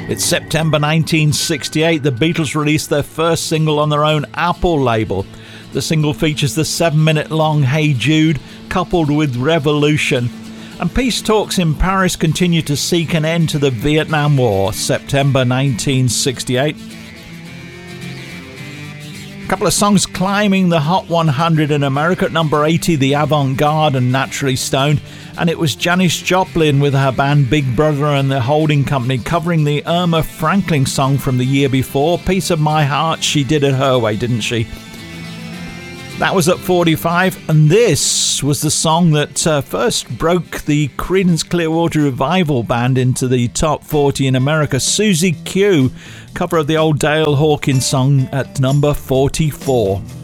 It's September 1968. The Beatles released their first single on their own Apple label. The single features the 7-minute-long Hey Jude, coupled with Revolution. And peace talks in Paris continue to seek an end to the Vietnam War, September 1968. A couple of songs climbing the Hot 100 in America. At number 80, The Avant-Garde and Naturally Stoned. And it was Janis Joplin with her band Big Brother and the Holding Company covering the Irma Franklin song from the year before, Piece of My Heart. She did it her way, didn't she? That was at 45, and this was the song that first broke the Creedence Clearwater Revival Band into the top 40 in America. Susie Q, cover of the old Dale Hawkins song at number 44.